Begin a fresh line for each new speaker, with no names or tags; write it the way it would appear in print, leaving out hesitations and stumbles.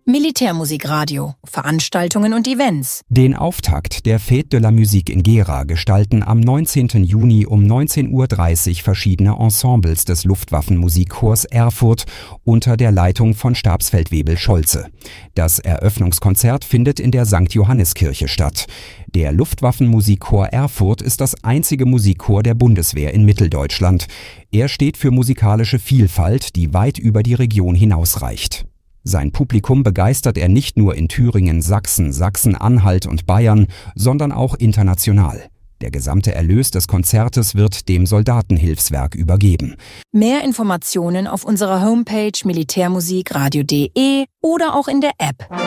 Militärmusikradio, Veranstaltungen und Events.
Den Auftakt der Fête de la Musique in Gera gestalten am 19. Juni um 19:30 Uhr verschiedene Ensembles des Luftwaffenmusikchors Erfurt unter der Leitung von Stabsfeldwebel Scholze. Das Eröffnungskonzert findet in der St. Johanniskirche statt. Der Luftwaffenmusikchor Erfurt ist das einzige Musikchor der Bundeswehr in Mitteldeutschland. Er steht für musikalische Vielfalt, die weit über die Region hinausreicht. Sein Publikum begeistert er nicht nur in Thüringen, Sachsen, Sachsen-Anhalt und Bayern, sondern auch international. Der gesamte Erlös des Konzertes wird dem Soldatenhilfswerk übergeben.
Mehr Informationen auf unserer Homepage militärmusikradio.de oder auch in der App.